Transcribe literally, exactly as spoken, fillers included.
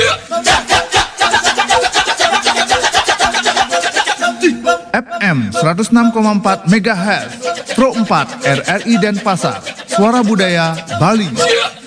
F M seratus enam koma empat megahertz, Pro empat R R I Denpasar, Suara Budaya Bali.